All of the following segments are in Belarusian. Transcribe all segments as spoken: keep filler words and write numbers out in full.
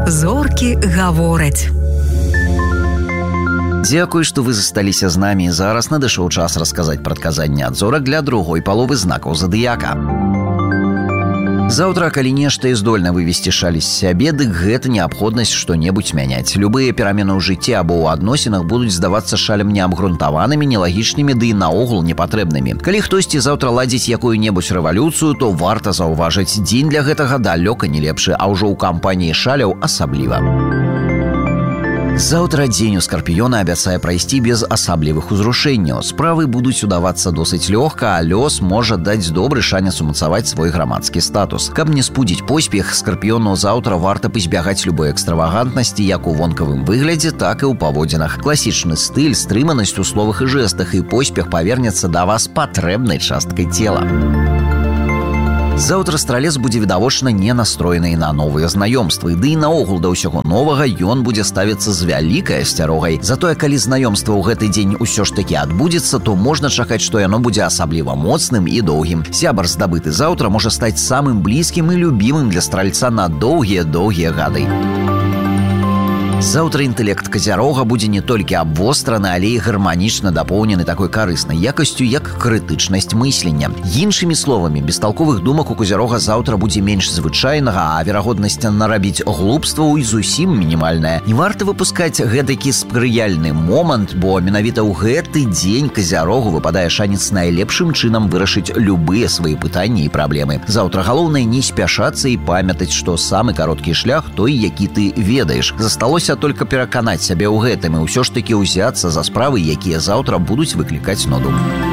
Зоркі гавораць. Дзякуй, што вы засталіся з намі. Зараз надышоў час расказаць прадказанне ад зорак для другой паловы знакаў задыяка. Заўтра, калі нешта і здольна вывесці шаль з сябе, дык гэта неабходнасць што-небудзь мяняць. Любыя перамены ў жыцці або ў адносінах будуць здавацца шалем неабгрунтаванымі, нелагічнымі ды і наогул непатрэбнымі. Калі хтосьці заўтра ладзіць якую-небудзь рэвалюцыю, то варта заўважыць, дзень для гэтага далёка не лепшы, а ўжо ў кампаніі шаляў асабліва. Заўтра дзень у скарпіёна абяцае прайсці без асаблівых узрушэнняў. Справы будуць удавацца досыць лёгка, а лёс можа даць добры шанец умацаваць свой грамадскі статус. Каб не спудзіць поспех, скарпіёну заўтра варта пазбягаць любой экстравагантнасці як у вонкавым выглядзе, так і ў паводзінах. Класічны стыль, стрыманасць у словах і жэстах, і поспех павернецца да вас патрэбнай часткай цела. Заўтра стралец будзе відавочна не настроены на новыя знаёмствы, ды і наогул да ўсяго новага ён будзе ставіцца з вялікай асцярогай. Затое, калі знаёмства ў гэты дзень усё ж такі адбудзецца, то можна чакаць, што яно будзе асабліва моцным і доўгім. Сябар, здабыты заўтра, можа стаць самым блізкім і любімым для стральца на доўгія-доўгія гады. Заўтра інтэлект казярога будзе не толькі абвостраны, але і гарманічна дапоўнены такой карыснай якасцю, як крытычнасць мыслення. Іншымі словамі, бесталковых думак у казярога заўтра будзе менш звычайнага, а верагоднасць нарабіць глупстваў і зусім мінімальная. Не варта выпускаць гэтакі спрыяльны момант, бо менавіта ў гэты дзень казярогу выпадае шанец найлепшым чынам вырашыць любыя свае пытанні і праблемы. Заўтра галоўнае не спяшацца і памятаць, што самы кароткі шлях той, які ты ведаеш. Засталося только пераканаць сябе ў гэтым і ўсё ж такі ўзяцца за справы, якія заўтра будуць выклікаць нуду.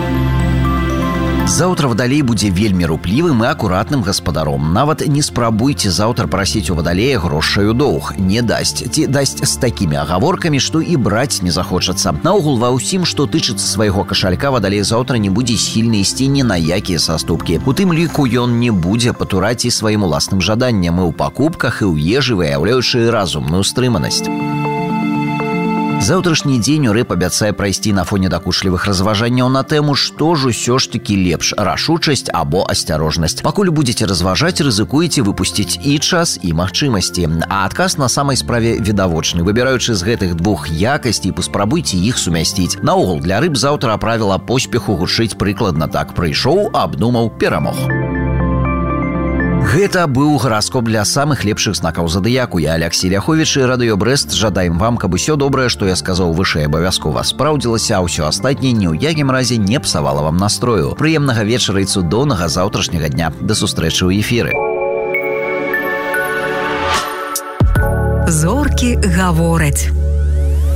Заўтра вадалей будзе вельмі руплівым і акуратным гаспадаром. Нават не спрабуйце заўтра прасіць у вадалея грошай у доўг. Не дасць. Ці дасць з такімі агаворкамі, што і браць не захочацца. Наогул ва ўсім, што тычыцца свайго кашалька, вадалей заўтра не будзе схільны ісці ні на якія саступкі. У тым ліку ён не будзе патураць і сваім уласным жаданням і ў пакупках, і ў ежы, выяўляючы разумную стрыманасць. Заўтрашні дзень у рэп абяцае прайсці на фоне дакучлівых разважанняў на тэму, што ж усё ж такі лепш – рашучасць або асцярожнасць. Пакуль будзеце разважаць, рызыкуеце выпусціць і час, і магчымасці. А адказ на самай справе відавочны. Выбіраючы з гэтых двух якасцей, паспрабуйце іх сумясціць. Наогул, для рыб заўтра правіла поспеху гучыць прыкладна так: прыйшоў, абдумаў, перамог. Гэта быў гараскоп для самых лепшых знакаў задыяку. Я Алексей Ляховіч і Радыё Брэст жадаем вам, каб усё добрае, што я сказаў вышэй, абавязкова спраўдзілася, а ўсё астатняе ні ў якім разе не псавала вам настрою. Прыемнага вечара і цудоўнага заўтрашняга дня. Да сустрэчы ў эфіры. Зоркі гавораць.